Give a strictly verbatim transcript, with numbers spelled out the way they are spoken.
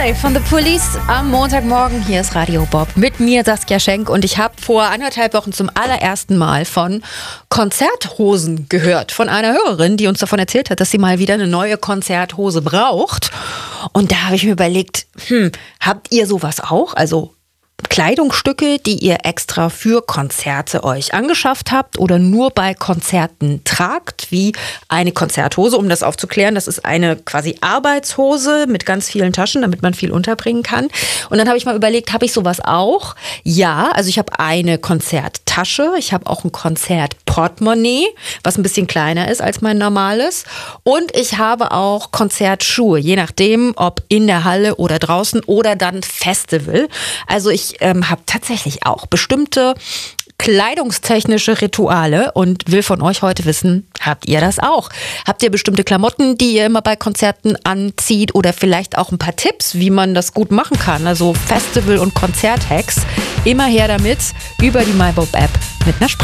Hi von The Police am Montagmorgen. Hier ist Radio Bob mit mir, Saskia Schenk. Und ich habe vor anderthalb Wochen zum allerersten Mal von Konzerthosen gehört. Von einer Hörerin, die uns davon erzählt hat, dass sie mal wieder eine neue Konzerthose braucht. Und da habe ich mir überlegt, hm, habt ihr sowas auch? Also Kleidungsstücke, die ihr extra für Konzerte euch angeschafft habt oder nur bei Konzerten tragt, wie eine Konzerthose, um das aufzuklären. Das ist eine quasi Arbeitshose mit ganz vielen Taschen, damit man viel unterbringen kann. Und dann habe ich mal überlegt, habe ich sowas auch? Ja, also ich habe eine Konzerttasche, ich habe auch ein Konzertportemonnaie, was ein bisschen kleiner ist als mein normales. Und ich habe auch Konzertschuhe, je nachdem, ob in der Halle oder draußen oder dann Festival. Also ich Ich ähm, habe tatsächlich auch bestimmte kleidungstechnische Rituale und will von euch heute wissen, habt ihr das auch? Habt ihr bestimmte Klamotten, die ihr immer bei Konzerten anzieht oder vielleicht auch ein paar Tipps, wie man das gut machen kann? Also Festival- und Konzerthacks. Immer her damit über die MyBob-App mit einer Sprache.